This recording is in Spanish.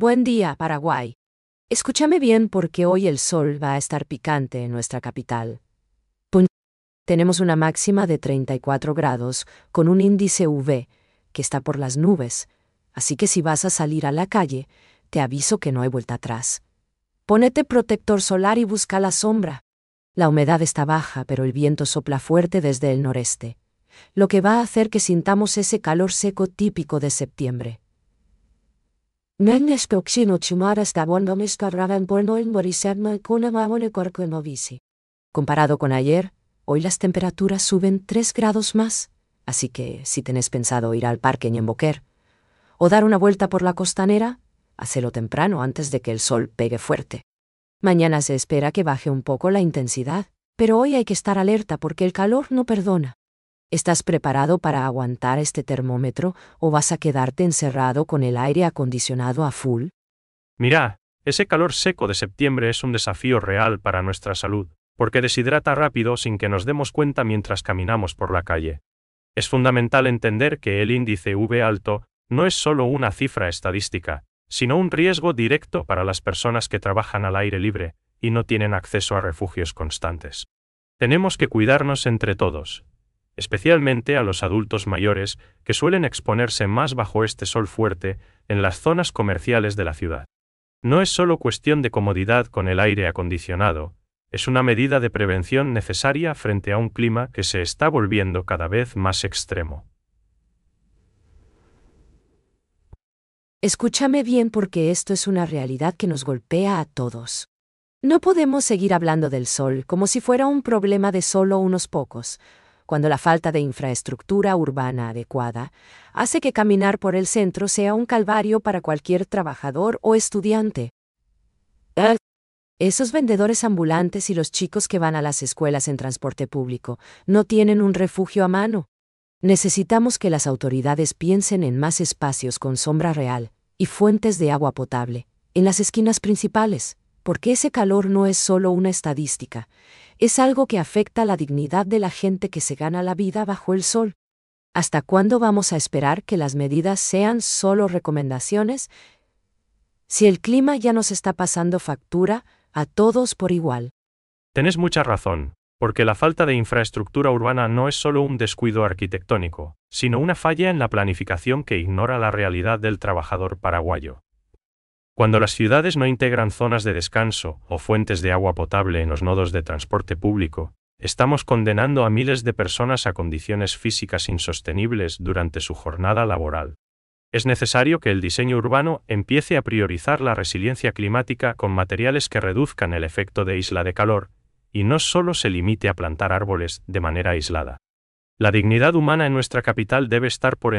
Buen día, Paraguay. Escúchame bien porque hoy el sol va a estar picante en nuestra capital. Tenemos una máxima de 34 grados con un índice UV que está por las nubes, así que si vas a salir a la calle, te aviso que no hay vuelta atrás. Ponete protector solar y busca la sombra. La humedad está baja, pero el viento sopla fuerte desde el noreste, lo que va a hacer que sintamos ese calor seco típico de septiembre. Comparado con ayer, hoy las temperaturas suben 3 grados más, así que si tenés pensado ir al parque Ñemboquer o dar una vuelta por la costanera, hacelo temprano antes de que el sol pegue fuerte. Mañana se espera que baje un poco la intensidad, pero hoy hay que estar alerta porque el calor no perdona. ¿Estás preparado para aguantar este termómetro o vas a quedarte encerrado con el aire acondicionado a full? Mira, ese calor seco de septiembre es un desafío real para nuestra salud, porque deshidrata rápido sin que nos demos cuenta mientras caminamos por la calle. Es fundamental entender que el índice UV alto no es solo una cifra estadística, sino un riesgo directo para las personas que trabajan al aire libre y no tienen acceso a refugios constantes. Tenemos que cuidarnos entre todos, especialmente a los adultos mayores que suelen exponerse más bajo este sol fuerte en las zonas comerciales de la ciudad. No es solo cuestión de comodidad con el aire acondicionado, es una medida de prevención necesaria frente a un clima que se está volviendo cada vez más extremo. Escúchame bien porque esto es una realidad que nos golpea a todos. No podemos seguir hablando del sol como si fuera un problema de solo unos pocos, cuando la falta de infraestructura urbana adecuada hace que caminar por el centro sea un calvario para cualquier trabajador o estudiante. Esos vendedores ambulantes y los chicos que van a las escuelas en transporte público no tienen un refugio a mano. Necesitamos que las autoridades piensen en más espacios con sombra real y fuentes de agua potable en las esquinas principales, porque ese calor no es solo una estadística, es algo que afecta la dignidad de la gente que se gana la vida bajo el sol. ¿Hasta cuándo vamos a esperar que las medidas sean solo recomendaciones? Si el clima ya nos está pasando factura a todos por igual. Tenés mucha razón, porque la falta de infraestructura urbana no es solo un descuido arquitectónico, sino una falla en la planificación que ignora la realidad del trabajador paraguayo. Cuando las ciudades no integran zonas de descanso o fuentes de agua potable en los nodos de transporte público, estamos condenando a miles de personas a condiciones físicas insostenibles durante su jornada laboral. Es necesario que el diseño urbano empiece a priorizar la resiliencia climática con materiales que reduzcan el efecto de isla de calor, y no solo se limite a plantar árboles de manera aislada. La dignidad humana en nuestra capital debe estar por